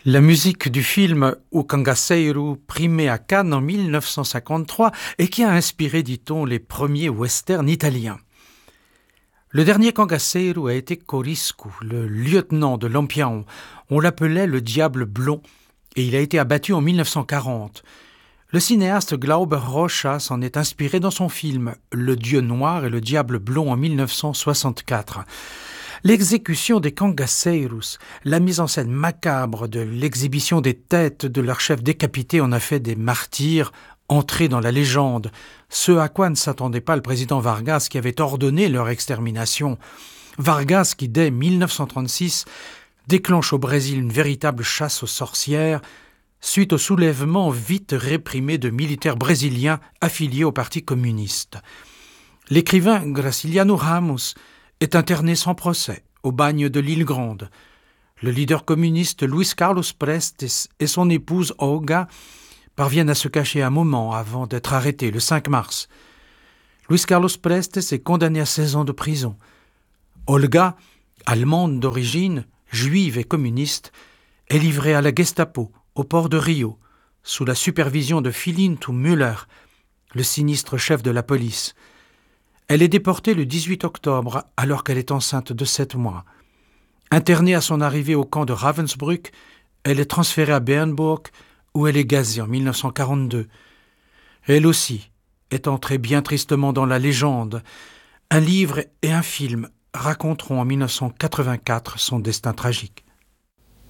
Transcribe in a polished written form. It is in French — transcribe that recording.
La musique du film O Cangaceiro, primé à Cannes en 1953 et qui a inspiré, dit-on, les premiers westerns italiens. Le dernier Cangaceiro a été Corisco, le lieutenant de Lampion. On l'appelait le Diable blond et il a été abattu en 1940. Le cinéaste Glauber Rocha s'en est inspiré dans son film Le Dieu noir et le Diable blond en 1964. L'exécution des Cangaceiros, la mise en scène macabre de l'exhibition des têtes de leurs chefs décapités en a fait des martyrs entrés dans la légende, ce à quoi ne s'attendait pas le président Vargas qui avait ordonné leur extermination. Vargas qui, dès 1936, déclenche au Brésil une véritable chasse aux sorcières, suite au soulèvement vite réprimé de militaires brésiliens affiliés au Parti communiste. L'écrivain Graciliano Ramos est interné sans procès au bagne de l'île Grande. Le leader communiste Luis Carlos Prestes et son épouse Olga parviennent à se cacher un moment avant d'être arrêtés le 5 mars. Luis Carlos Prestes est condamné à 16 ans de prison. Olga, allemande d'origine, juive et communiste, est livrée à la Gestapo au port de Rio, sous la supervision de Filinto Müller, le sinistre chef de la police. Elle est déportée le 18 octobre alors qu'elle est enceinte de 7 mois. Internée à son arrivée au camp de Ravensbrück, elle est transférée à Bernburg où elle est gazée en 1942. Elle aussi est entrée bien tristement dans la légende. Un livre et un film raconteront en 1984 son destin tragique.